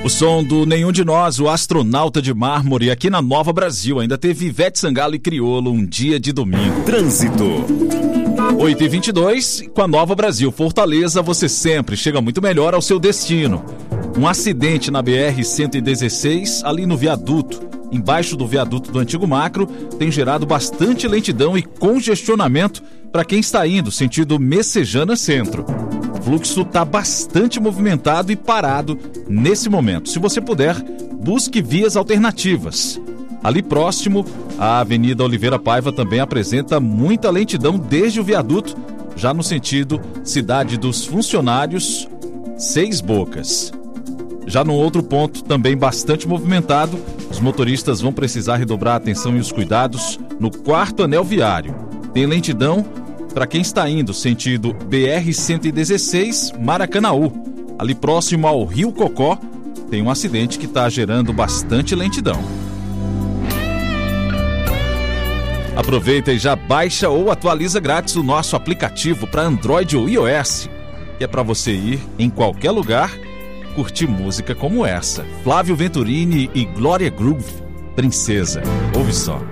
O som do Nenhum de Nós, o Astronauta de Mármore, aqui na Nova Brasil. Ainda teve Ivete Sangalo e Criolo, Um Dia de Domingo. Trânsito. 8h22, com a Nova Brasil Fortaleza, você sempre chega muito melhor ao seu destino. Um acidente na BR-116, ali no viaduto, embaixo do viaduto do Antigo Macro, tem gerado bastante lentidão e congestionamento para quem está indo sentido Messejana Centro. O fluxo está bastante movimentado e parado nesse momento. Se você puder, busque vias alternativas. Ali próximo, a Avenida Oliveira Paiva também apresenta muita lentidão desde o viaduto, já no sentido Cidade dos Funcionários, Seis Bocas. Já no outro ponto, também bastante movimentado, os motoristas vão precisar redobrar a atenção e os cuidados no 4º anel viário. Tem lentidão para quem está indo sentido BR-116 Maracanaú. Ali próximo ao Rio Cocó, tem um acidente que está gerando bastante lentidão. Aproveita e já baixa ou atualiza grátis o nosso aplicativo para Android ou iOS, que é para você ir em qualquer lugar curtir música como essa. Flávio Venturini e Glória Groove, Princesa. Ouve só.